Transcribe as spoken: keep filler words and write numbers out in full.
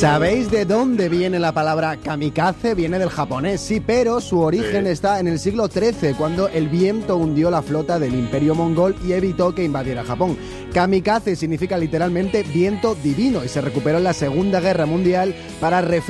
¿Sabéis de dónde viene la palabra kamikaze? Viene del japonés, sí, pero su origen Sí. está en el siglo trece, cuando el viento hundió la flota del Imperio Mongol y evitó que invadiera Japón. Kamikaze significa literalmente viento divino y se recuperó en la Segunda Guerra Mundial para referirse